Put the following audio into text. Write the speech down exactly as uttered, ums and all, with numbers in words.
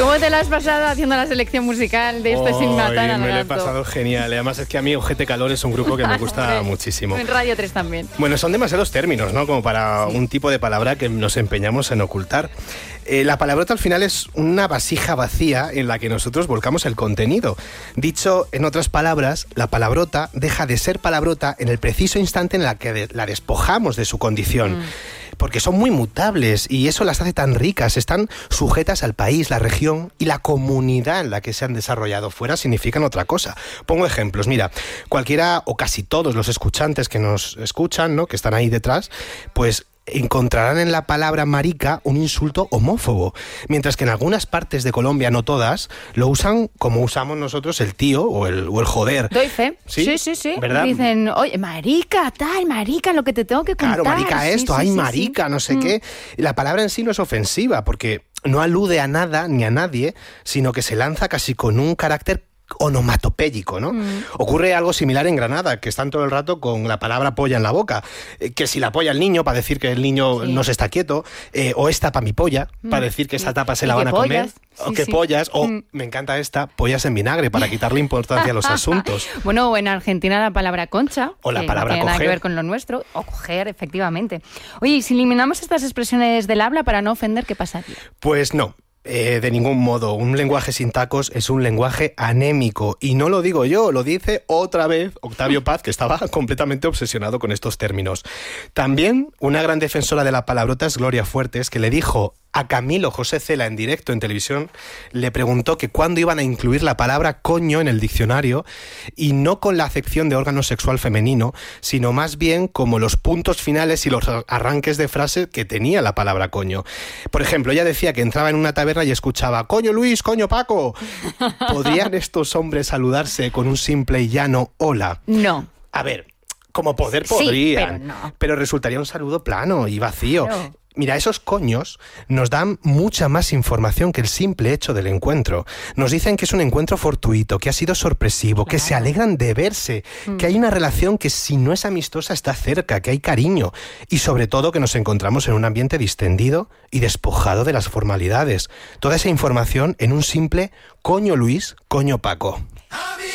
¿Cómo te la has pasado haciendo la selección musical de esto oh, sin matar al gato? Me lo he pasado genial. Además es que a mí Ojete Calor es un grupo que me gusta muchísimo. En Radio tres también. Bueno, son demasiados términos, ¿no? Como para sí. un tipo de palabra que nos empeñamos en ocultar. Eh, la palabrota al final es una vasija vacía en la que nosotros volcamos el contenido. Dicho en otras palabras, la palabrota deja de ser palabrota en el preciso instante en el que de, la despojamos de su condición. Mm. Porque son muy mutables y eso las hace tan ricas. Están sujetas al país, la región y la comunidad en la que se han desarrollado. Fuera significan otra cosa. Pongo ejemplos. Mira, cualquiera o casi todos los escuchantes que nos escuchan, ¿no?, que están ahí detrás, pues encontrarán en la palabra marica un insulto homófobo, mientras que en algunas partes de Colombia, no todas, lo usan como usamos nosotros el tío o el, o el joder. Doy fe. Sí, sí, sí. sí. ¿Verdad? Dicen, oye, marica, tal, marica, lo que te tengo que contar. Claro, marica esto, sí, ay, sí, marica, sí. no sé mm. qué. La palabra en sí no es ofensiva, porque no alude a nada ni a nadie, sino que se lanza casi con un carácter onomatopéyico, ¿no? Mm. Ocurre algo similar en Granada, que están todo el rato con la palabra polla en la boca, eh, que si la polla el niño, para decir que el niño sí. no se está quieto, eh, o esta pa' mi polla, mm. para decir que esa tapa se la van a comer, sí, o que sí. pollas, o mm. me encanta esta, pollas en vinagre, para quitarle importancia a los asuntos. Bueno, o en Argentina la palabra concha, o la que palabra no tiene coger. nada que ver con lo nuestro, o coger, efectivamente. Oye, y si eliminamos estas expresiones del habla para no ofender, ¿qué pasaría? Pues no. Eh, de ningún modo. Un lenguaje sin tacos es un lenguaje anémico. Y no lo digo yo, lo dice otra vez Octavio Paz, que estaba completamente obsesionado con estos términos. También una gran defensora de la palabrota es Gloria Fuertes, que le dijo a Camilo José Cela en directo en televisión, le preguntó que cuándo iban a incluir la palabra coño en el diccionario, y no con la acepción de órgano sexual femenino, sino más bien como los puntos finales y los arranques de frase que tenía la palabra coño. Por ejemplo, ella decía que entraba en una taberna y escuchaba «Coño Luis, coño Paco». ¿Podrían estos hombres saludarse con un simple y llano hola? No. A ver, como poder podrían, sí, pero, no. pero resultaría un saludo plano y vacío. Claro. Mira, esos coños nos dan mucha más información que el simple hecho del encuentro. Nos dicen que es un encuentro fortuito, que ha sido sorpresivo, claro. que se alegran de verse, mm. que hay una relación que si no es amistosa está cerca, que hay cariño y sobre todo que nos encontramos en un ambiente distendido y despojado de las formalidades. Toda esa información en un simple coño Luis, coño Paco.